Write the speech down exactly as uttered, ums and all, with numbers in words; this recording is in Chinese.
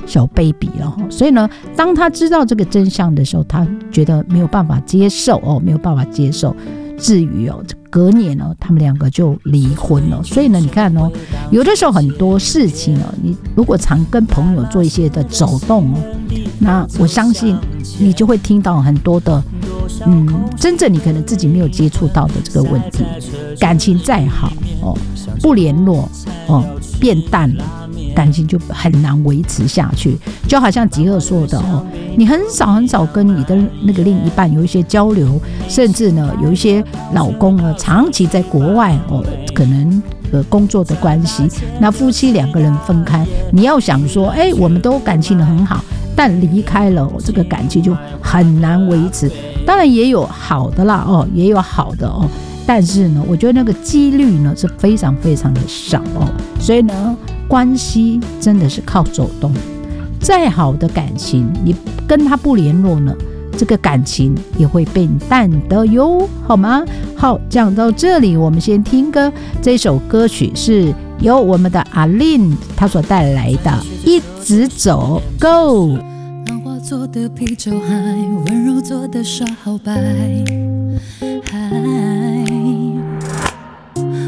小 baby 了。所以呢，当他知道这个真相的时候，他觉得没有办法接受哦，没有办法接受。至于哦，隔年呢，他们两个就离婚了。所以呢，你看哦，有的时候很多事情哦，你如果常跟朋友做一些的走动哦，那我相信你就会听到很多的，嗯，真正你可能自己没有接触到的这个问题。感情再好哦，不联络哦，变淡了。感情就很难维持下去，就好像吉尔说的哦，你很少很少跟你的那个另一半有一些交流，甚至呢有一些老公呢长期在国外哦，可能呃工作的关系，那夫妻两个人分开，你要想说，哎，我们都感情很好，但离开了、哦、这个感情就很难维持。当然也有好的啦哦，也有好的哦，但是呢，我觉得那个几率呢是非常非常的少哦，所以呢。关系真的是靠走动，再好的感情，你跟他不联络呢，这个感情也会变淡的哟，好吗？好，讲到这里，我们先听歌。这首歌曲是由我们的阿令他所带来的《一直走 Go》。 浪花做的啤酒海，温柔做的沙好白。